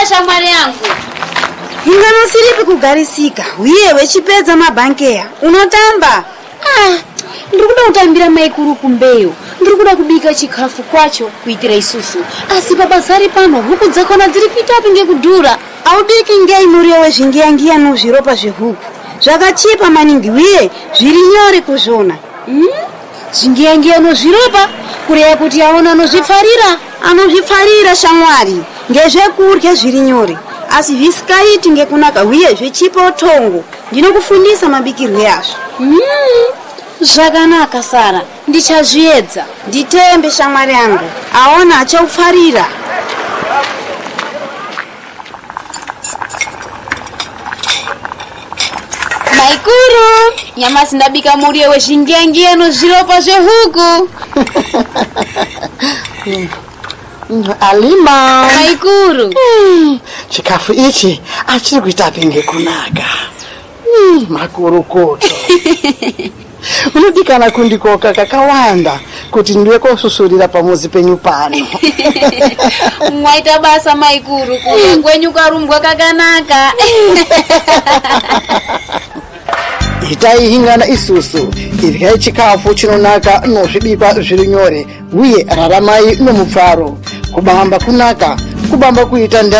shamwari yangu. Ingano siripi kugarisika. Uye wechipedza mabankeya. Unotamba? Ndikuda kutambira maikuru kumbeyo. Ndikuda kubika chikafu kwacho kuitira isusu. Asi babazari pano huku dzakona dziri kuitapi ngekudhura. Aubiki ngei muriwo wezvingiyangiya nozviropa zvehuku. Zvakachipa maningi uye zviri nyore kuzvona. Zvingiyangiya nozviropa kureya kuti aona anozvifarira. Anozvifarira shamwari. Ngezvekurya zviri nyore. Asi visikaiti ngekunaka uye zvechipa utongo. Ndinokufundisa mabikirwe azvo. Zvakanaka Sara, ndichazviedza. Nditembe shamwari yangu. Aona achaufarira. Maikuru, nyamasi ndabika muriwo wezvingiyangiya nozviropa zvehuku. Alima. Maikuru. Chikafu ichi achiri kuitapi ngekunaka. Makurukoto. Unodikana kundikoka kakawanda kuti ndiwe kosusurira pamuzi penyu pano. Mwaita basa maikuru kuno kwenyu karumbwa kakanaka. Itai hingana isusu iryai chikafu chinonaka nozvibikwa zviri nyore uye raramai nomupfaro kubamba kunaka kubamba kuita